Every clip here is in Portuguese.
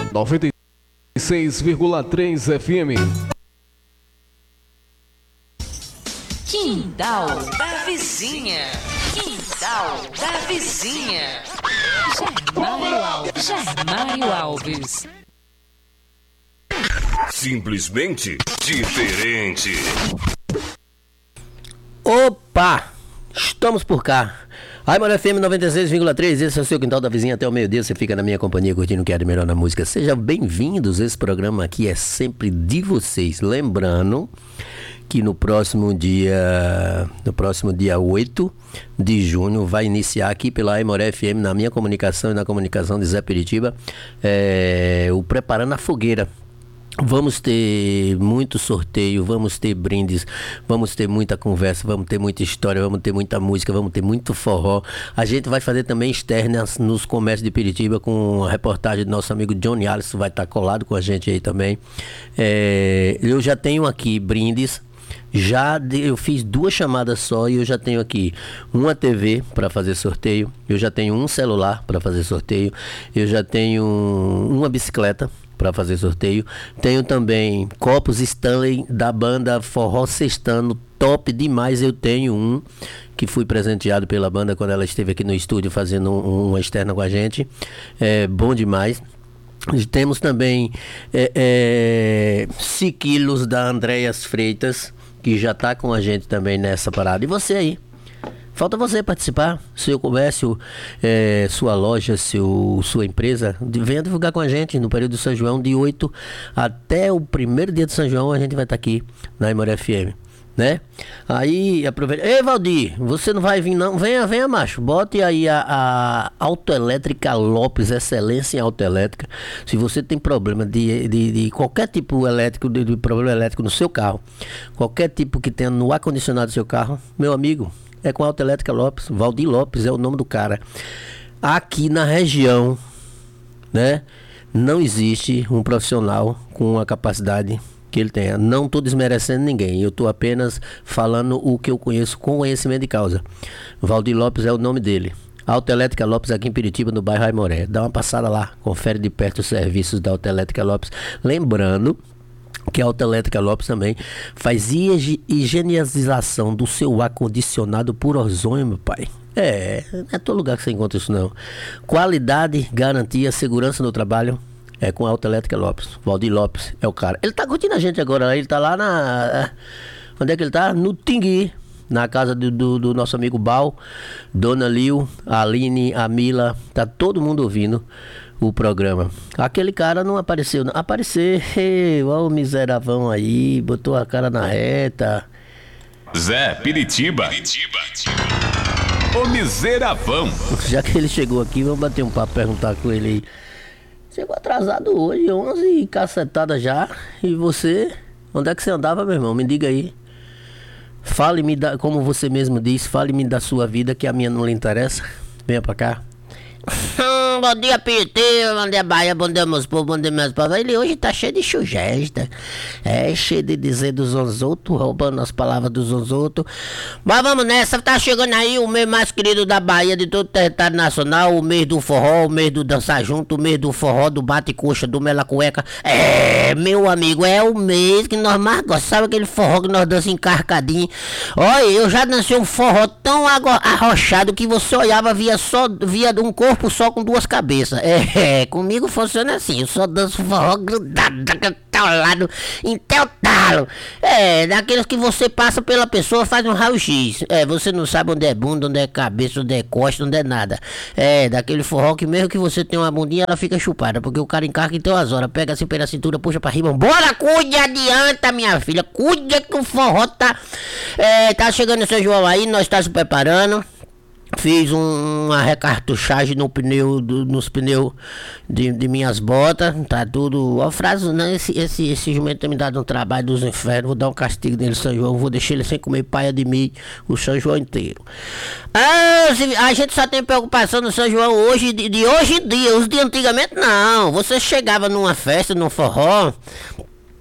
96,3 FM. Quintal da Vizinha. Quintal da Vizinha. Germário Alves. Simplesmente diferente. Opa! Estamos por cá. Aimoré FM 96,3, esse é o seu Quintal da Vizinha. Até o meio-dia você fica na minha companhia curtindo o que é de melhor na música. Sejam bem-vindos, esse programa aqui é sempre de vocês. Lembrando que no próximo dia 8 de junho vai iniciar aqui pela Aimoré FM, na minha comunicação e na comunicação de Zé Piritiba, o Preparando a Fogueira. Vamos ter muito sorteio, vamos ter brindes, vamos ter muita conversa, vamos ter muita história, vamos ter muita música, vamos ter muito forró. A gente vai fazer também externas nos comércios de Piritiba com a reportagem do nosso amigo Johnny Alisson, vai estar colado com a gente aí também. Eu já tenho aqui brindes. Eu fiz 2 chamadas só e eu já tenho aqui uma TV para fazer sorteio, eu já tenho um celular para fazer sorteio, eu já tenho uma bicicleta para fazer sorteio, tenho também copos Stanley da banda Forró Sextano, top demais. Eu tenho um que fui presenteado pela banda quando ela esteve aqui no estúdio fazendo uma externa com a gente, bom demais. Temos também 5 quilos da Andréas Freitas, que já está com a gente também nessa parada. E você aí? Falta você participar. Seu comércio, sua loja, sua empresa, venha divulgar com a gente no período de São João, de 8 até o primeiro dia de São João. A gente vai estar aqui na Aimoré FM, né? Aí aproveita. Ei, Valdir, você não vai vir não? Venha, macho. Bote aí a Autoelétrica Lopes, excelência em autoelétrica. Se você tem problema de qualquer tipo elétrico, de problema elétrico no seu carro, qualquer tipo que tenha no ar-condicionado do seu carro, meu amigo, é com a Autoelétrica Lopes. Valdir Lopes é o nome do cara. Aqui na região, né, não existe um profissional com a capacidade que ele tenha. Não estou desmerecendo ninguém, eu estou apenas falando o que eu conheço com conhecimento de causa. Valdir Lopes é o nome dele. Autoelétrica Lopes aqui em Piritiba, no bairro Aimoré. Dá uma passada lá, confere de perto os serviços da Autoelétrica Lopes. Lembrando que a Autoelétrica Lopes também faz higienização do seu ar-condicionado por ozônio, meu pai. Não é todo lugar que você encontra isso não. Qualidade, garantia, segurança no trabalho é com a Autoelétrica Lopes. Valdir Lopes é o cara. Ele tá curtindo a gente agora, ele tá lá na... Onde é que ele tá? No Tingui, na casa do nosso amigo Bal, Dona Lil, a Aline, a Mila, tá todo mundo ouvindo o programa. Aquele cara não apareceu, não. Apareceu, olha o miseravão aí, botou a cara na reta. Zé Piritiba. O miseravão. Já que ele chegou aqui, vamos bater um papo, perguntar com ele aí. Chegou atrasado hoje, 11 cacetada já. E você, onde é que você andava, meu irmão? Me diga aí. Fale-me, como você mesmo disse, fale-me da sua vida, que a minha não lhe interessa. Venha pra cá. Bom dia, Piritiba, bom dia, Bahia, bom dia, meus povos, bom dia, meus povos. Ele hoje tá cheio de chugesta, cheio de dizer dos uns outros, roubando as palavras dos uns outros. Mas vamos nessa, tá chegando aí o mês mais querido da Bahia, de todo o território nacional, o mês do forró, o mês do dançar junto, o mês do forró, do bate-coxa, do mela-cueca. Meu amigo, é o mês que nós mais gostamos, sabe aquele forró que nós dançamos encarcadinho? Olha, eu já dancei um forró tão arrochado que você olhava, via um corpo só com 2 cabeças. Comigo funciona assim, eu só danço forró grudado, lado, até o talo. Daqueles que você passa pela pessoa, faz um raio-x. Você não sabe onde é bunda, onde é cabeça, onde é costa, onde é nada. Daquele forró que mesmo que você tenha uma bundinha, ela fica chupada, porque o cara encarca em umas horas, pega assim pela cintura, puxa pra riba, bora, cuide, adianta, minha filha, cuide que o forró tá tá chegando o São João aí, nós tá se preparando. Fiz uma recartuchagem nos pneus de minhas botas, tá tudo. Ó, frase, né? Esse jumento tem me dado um trabalho dos infernos. Vou dar um castigo nele, São João. Vou deixar ele sem comer paia de milho o São João inteiro. A gente só tem preocupação no São João hoje, de hoje em dia. Os de antigamente não. Você chegava numa festa, num forró.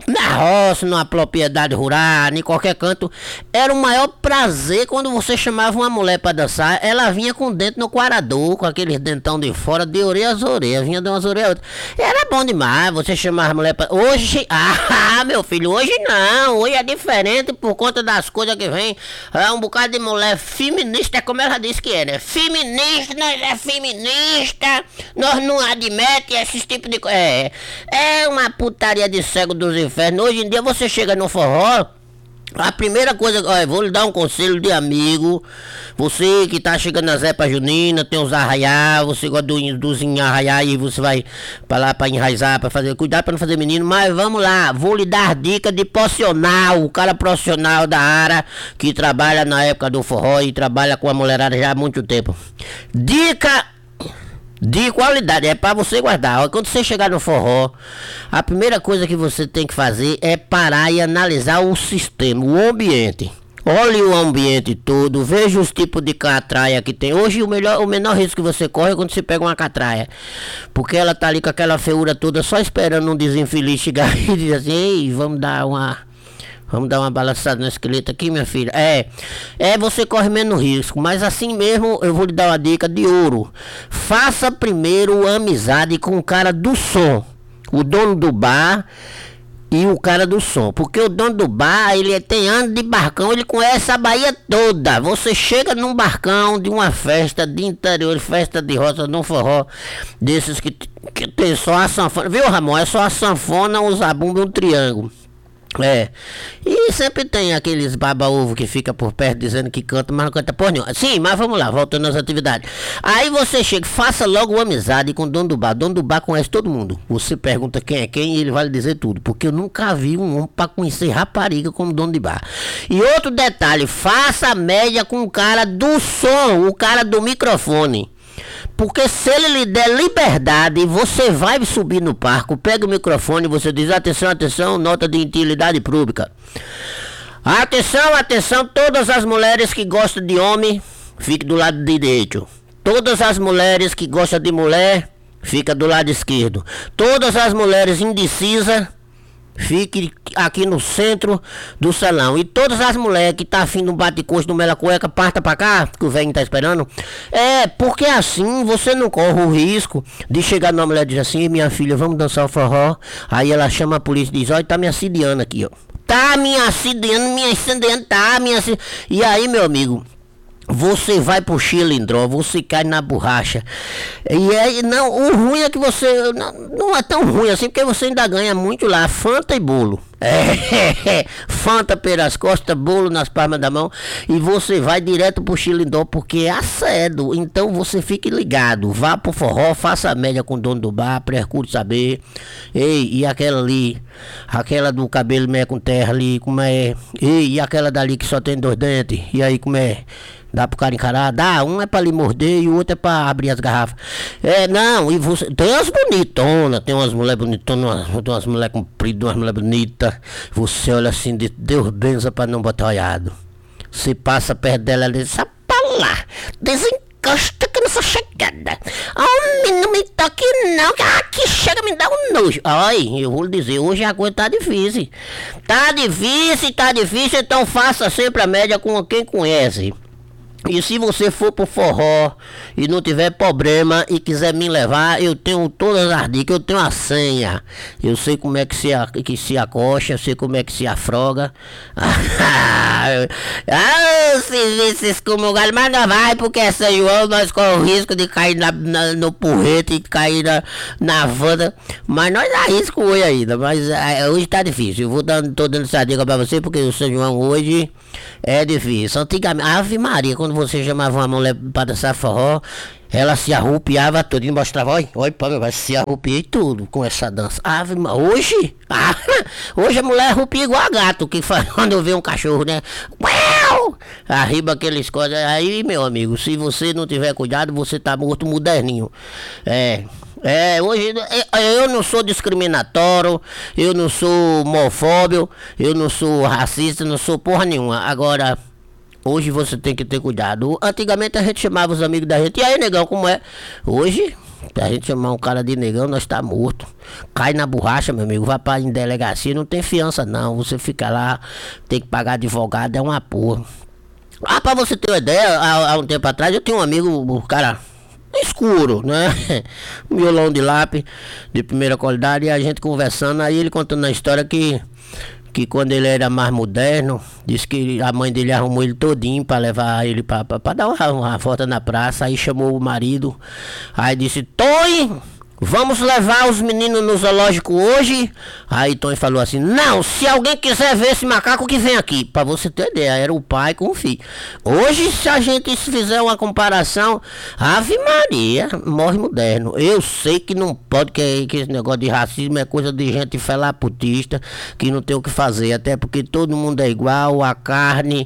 Na roça, numa propriedade rural, em qualquer canto, era o maior prazer quando você chamava uma mulher pra dançar. Ela vinha com o dente no quarador, com aqueles dentão de fora, de orelha às orelhas, vinha de umas orelhas. Era bom demais, você chamava a mulher pra... Hoje, meu filho, hoje não, hoje é diferente por conta das coisas que vem. É um bocado de mulher feminista, é como ela disse que é, né? Feminista, nós é feminista, nós não admite esses tipos de coisa. É uma putaria de cego dos infernos. Hoje em dia você chega no forró, a primeira coisa, olha, vou lhe dar um conselho de amigo. Você que tá chegando nas épocas juninas, tem os arraiá, você gosta dos arraiá e você vai pra lá pra enraizar, pra fazer, cuidado pra não fazer menino, mas vamos lá, vou lhe dar dica de profissional, o cara profissional da área, que trabalha na época do forró e trabalha com a mulherada já há muito tempo. Dica de qualidade, é pra você guardar. Quando você chegar no forró, a primeira coisa que você tem que fazer é parar e analisar o sistema, o ambiente. Olhe o ambiente todo, veja os tipos de catraia que tem. Hoje o menor risco que você corre é quando você pega uma catraia, porque ela tá ali com aquela feiura toda, só esperando um desinfeliz chegar e dizer assim: ei, vamos dar uma balançada no esqueleto aqui, minha filha. Você corre menos risco. Mas assim mesmo, eu vou lhe dar uma dica de ouro. Faça primeiro amizade com o cara do som, o dono do bar e o cara do som. Porque o dono do bar, ele tem anos de barcão, ele conhece a Bahia toda. Você chega num barcão de uma festa de interior, festa de roça, num forró desses que tem só a sanfona. Viu, Ramon? É só a sanfona, um zabumba e um triângulo. E sempre tem aqueles baba-ovo que fica por perto dizendo que canta, mas não canta porra nenhuma. Sim, mas vamos lá, voltando às atividades. Aí você chega, faça logo uma amizade com o dono do bar. O dono do bar conhece todo mundo. Você pergunta quem é quem e ele vai lhe dizer tudo. Porque eu nunca vi um homem pra conhecer rapariga como dono de bar. E outro detalhe, faça a média com o cara do som, o cara do microfone. Porque se ele lhe der liberdade, você vai subir no palco, pega o microfone e você diz: atenção, atenção, nota de utilidade pública. Atenção, atenção, todas as mulheres que gostam de homem, fique do lado direito. Todas as mulheres que gostam de mulher, fica do lado esquerdo. Todas as mulheres indecisas, fique aqui no centro do salão. E todas as mulheres que tá afim de um bate-coxa do mela cueca, parta pra cá, que o velho tá esperando. Porque assim você não corre o risco de chegar numa mulher e dizer assim: minha filha, vamos dançar o forró. Aí ela chama a polícia e diz: olha, tá me assediando aqui, ó. Tá me assediando, tá me assediando. E aí, meu amigo, você vai pro chilindró, você cai na borracha. E aí, não, o ruim é que você não é tão ruim assim, porque você ainda ganha muito lá, Fanta e bolo. Fanta pelas costas, bolo nas palmas da mão. E você vai direto pro chilindró, porque é acedo. Então você fique ligado, vá pro forró, faça a média com o dono do bar, procure saber. Ei, e aquela ali, aquela do cabelo meio com terra ali, como é? Ei, e aquela dali que só tem 2 dentes, e aí como é? Dá pro cara encarar? Dá, um é pra lhe morder e o outro é pra abrir as garrafas. Não, e você... Tem umas bonitonas, tem umas mulheres bonitonas, tem umas mulheres compridas, umas mulheres bonitas. Você olha assim, de Deus benza pra não botar olhado. Você passa perto dela e diz: pra lá, desencosta que eu não sou chegada. Homem, não me toque não, que aqui chega me dá um nojo. Ai, eu vou lhe dizer, hoje a coisa tá difícil. Tá difícil, então faça sempre a média com quem conhece. E se você for pro forró e não tiver problema e quiser me levar, eu tenho todas as dicas, eu tenho a senha. Eu sei como é que se acocha, eu sei como é que se afroga. Se visses como o galho, mas não vai, porque é São João, nós corremos o risco de cair no porrete e cair na vanda. Mas nós arriscamos hoje ainda, mas hoje tá difícil. Tô dando essa dica pra você, porque o São João hoje é difícil. Antigamente, Ave Maria, quando você chamava uma mulher pra dançar forró, ela se arrupiava tudo e mostrava: olha, meu pai, se arrupiei tudo com essa dança. Hoje? Hoje a mulher arrupia igual a gato, que faz quando vê um cachorro, né? Uau! Arriba aqueles coisas. Aí, meu amigo, se você não tiver cuidado, você tá morto moderninho. Hoje eu não sou discriminatório, eu não sou homofóbico, eu não sou racista, não sou porra nenhuma. Agora, hoje você tem que ter cuidado. Antigamente a gente chamava os amigos da gente: e aí, negão, como é? Hoje Se a gente chamar um cara de negão, nós tá morto. Cai na borracha, meu amigo, vai pra delegacia, não tem fiança não. Você fica lá, tem que pagar advogado, é uma porra. Ah, pra você ter uma ideia, há um tempo atrás eu tinha um amigo, um cara escuro, né? Um violão de lápis de primeira qualidade, e a gente conversando, aí ele contando a história que quando ele era mais moderno, disse que a mãe dele arrumou ele todinho pra levar ele pra dar uma volta na praça. Aí chamou o marido, aí disse: Tony, vamos levar os meninos no zoológico hoje? Aí Tony falou assim: não, se alguém quiser ver esse macaco que vem aqui. Pra você ter ideia, era o pai com o filho. Hoje, se a gente fizer uma comparação, Ave Maria, morre moderno. Eu sei que não pode, que esse negócio de racismo é coisa de gente felaputista, que não tem o que fazer, até porque todo mundo é igual, a carne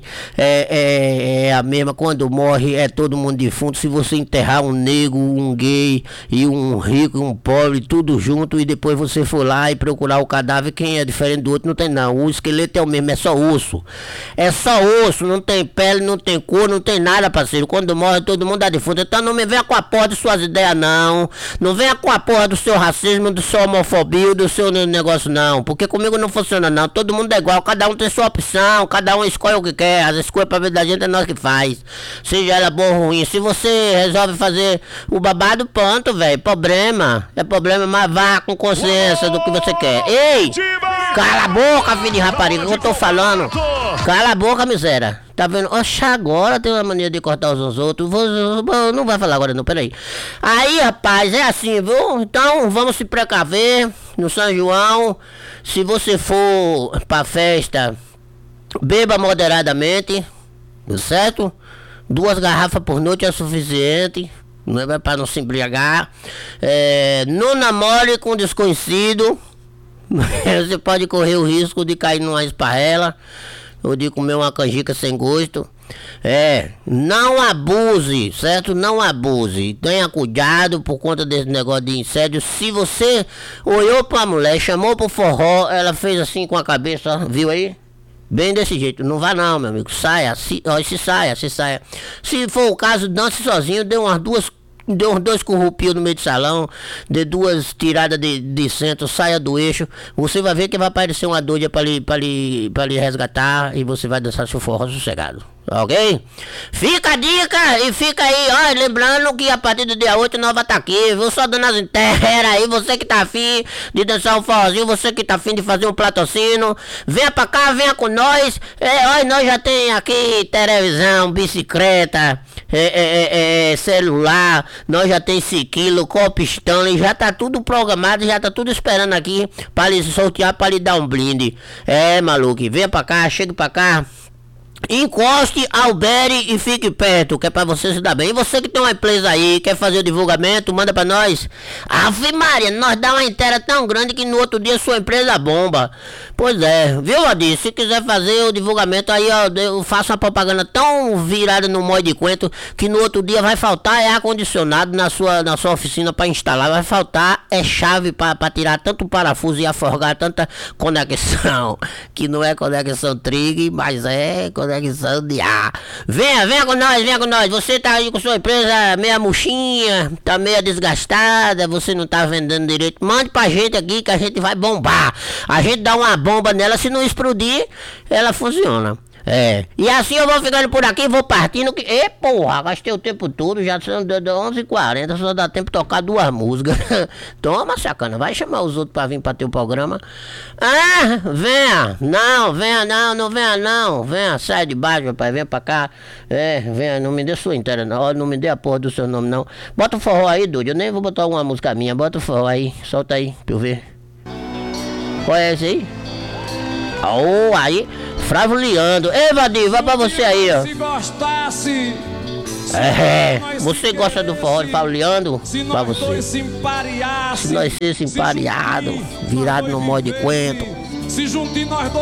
é a mesma, quando morre é todo mundo defunto. Se você enterrar um negro, um gay e um rico, um pobre, tudo junto, e depois você for lá e procurar o cadáver, quem é diferente do outro, não tem não. O esqueleto é o mesmo, é só osso. É só osso, não tem pele, não tem cor, não tem nada, parceiro. Quando morre, todo mundo é defunto. Então não me venha com a porra de suas ideias, não. Não venha com a porra do seu racismo, do seu homofobia, do seu negócio, não. Porque comigo não funciona, não. Todo mundo é igual, cada um tem sua opção, cada um escolhe o que quer. As escolhas pra vida da gente é nós que faz. Seja ela boa ou ruim. Se você resolve fazer o babado, pronto, velho. Problema. É problema, mas vá com consciência do que você quer. Ei! Cala a boca, filho de rapariga, que eu tô falando. Cala a boca, miséria. Tá vendo? Oxa, agora tem uma mania de cortar os outros. Não vai falar agora não, peraí. Aí, rapaz, é assim, viu? Então, vamos se precaver no São João. Se você for pra festa, beba moderadamente, certo? 2 garrafas por noite é suficiente. Não é para não se embriagar. Não namore com desconhecido. Você pode correr o risco de cair numa esparrela ou de comer uma canjica sem gosto. Não abuse, certo? Não abuse. Tenha cuidado por conta desse negócio de insédio. Se você olhou pra mulher, chamou pro forró, ela fez assim com a cabeça, viu aí? Bem desse jeito, não vá não, meu amigo. Saia, se saia. Se for o caso, dance sozinho, dê uns 2 corrupios no meio do salão, dê 2 tiradas de centro, saia do eixo. Você vai ver que vai aparecer uma doida pra lhe resgatar e você vai dançar seu forró sossegado. Ok? Fica a dica e fica aí, ó, lembrando que a partir do dia 8 nós vamos estar aqui, viu? Só dando as inteiras aí, você que tá afim de dançar um forrozinho, você que tá afim de fazer um platocino, venha pra cá, venha com nós. Olha, nós já tem aqui televisão, bicicleta, celular, nós já tem Siquilo, Copa Stanley, já tá tudo programado, já tá tudo esperando aqui pra lhe sortear, pra lhe dar um brinde. Maluco, venha pra cá, chegue pra cá. Encoste, albere e fique perto, que é pra você se dar bem. E você que tem uma empresa aí, quer fazer o divulgamento, manda pra nós. Ave Maria, nós dá uma inteira tão grande que no outro dia sua empresa bomba. Pois é, viu, Adi? Se quiser fazer o divulgamento aí, ó, eu faço uma propaganda tão virada no molde de coentro que no outro dia vai faltar ar-condicionado na sua oficina pra instalar. Vai faltar chave pra tirar tanto parafuso e aforgar tanta conexão, que não é conexão trig, mas é conexão de ar. Venha com nós. Você tá aí com sua empresa meia murchinha, tá meia desgastada, você não tá vendendo direito, mande pra gente aqui que a gente vai bombar. A gente dá uma bomba nela, se não explodir, ela funciona. E assim eu vou ficando por aqui, vou partindo que... porra, gastei o tempo todo, já são 11h40, só dá tempo de tocar 2 músicas. Toma, sacana, vai chamar os outros pra vir pra teu programa. Venha, não venha não. Venha, sai de baixo, rapaz, venha pra cá. Venha, não me dê sua inteira não, não me dê a porra do seu nome não. Bota o forró aí, doido, eu nem vou botar uma música minha, bota o forró aí, solta aí, pra eu ver. Qual é esse aí? Aí... Fravo Leandro. Ei, Vadir, vai pra você aí, ó. Se gostasse. Você gosta do forró de Fravo Leandro? Pra você. Se nós fosse empareado, virado no molde de coentro. Se junte nós dois.